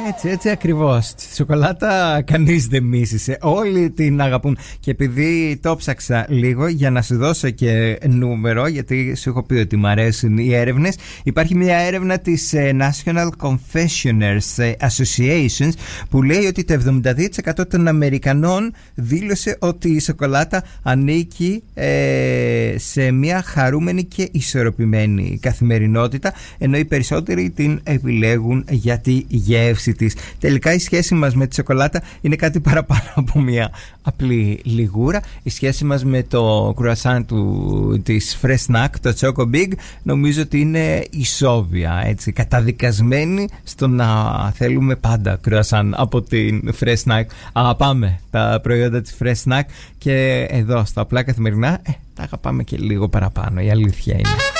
Έτσι ακριβώς. Τη σοκολάτα κανείς δεν μίσησε. Όλοι την αγαπούν. Και επειδή το ψάξα λίγο για να σου δώσω και νούμερο, γιατί σου έχω πει ότι μου αρέσουν οι έρευνες, υπάρχει μια έρευνα της National Confectioners Association που λέει ότι το 72% των Αμερικανών δήλωσε ότι η σοκολάτα ανήκει σε μια χαρούμενη και ισορροπημένη καθημερινότητα, ενώ οι περισσότεροι την επιλέγουν για τη γεύση της. Τελικά η σχέση μας με τη σοκολάτα είναι κάτι παραπάνω από μια απλή λιγούρα. Η σχέση μας με το κρουασάν της Fresh Snack, το Choco Big, νομίζω ότι είναι ισόβια, έτσι, καταδικασμένη στο να θέλουμε πάντα κρουασάν από την Fresh Snack. Πάμε τα προϊόντα της Fresh Snack και εδώ στα απλά καθημερινά τα αγαπάμε και λίγο παραπάνω, η αλήθεια είναι.